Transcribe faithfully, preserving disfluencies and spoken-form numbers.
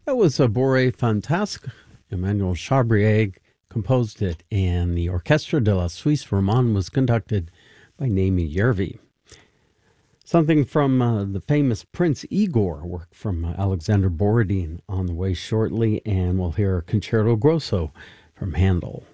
That was a Bourrée Fantasque. Emmanuel Chabrier composed it, and the Orchestre de la Suisse Romande was conducted by Naimi Yervi. Something from uh, the famous Prince Igor, work from uh, Alexander Borodin on the way shortly, and we'll hear Concerto Grosso from Handel.